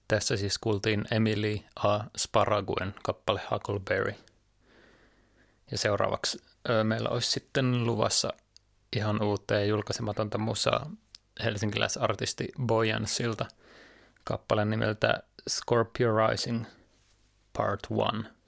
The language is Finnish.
Tässä siis kuultiin Emily A. Sparaguen kappale Huckleberry. Ja seuraavaksi meillä olisi sitten luvassa ihan uutta ja julkaisematonta musaa helsinkiläisartisti Boyansilta kappale nimeltä Scorpio Rising Part 1.